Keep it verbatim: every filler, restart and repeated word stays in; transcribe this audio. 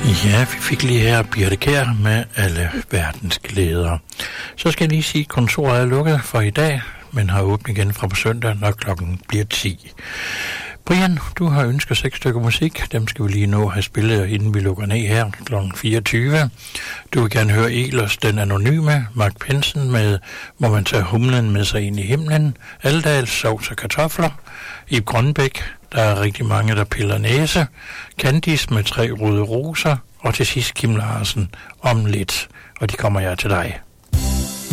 Ja, vi fik lige her Birthe Kjær med Alle verdens glæder. Så skal jeg lige sige, at kontoret er lukket for i dag, men har åbent igen fra på søndag, når klokken bliver ti. Brian, du har ønsket seks stykker musik. Dem skal vi lige nå at have spillet, inden vi lukker ned her klokken fireogtyve. Du vil gerne høre Ehlers Den Anonyme, Mark Pensen med Må man tage humlen med sig ind i himlen, Aldals Sovs og Kartofler, Ib Grønbæk, der er rigtig mange, der piller næse, Candice med Tre røde roser, og til sidst Kim Larsen om lidt, og de kommer jeg til dig.